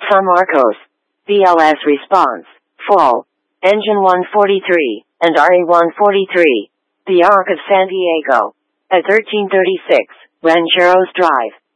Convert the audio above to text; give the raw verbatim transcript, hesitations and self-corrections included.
San Marcos. B L S response, full. Engine one forty-three, and R A one forty-three. The Arc of San Diego. At thirteen thirty-six, Rancheros Drive.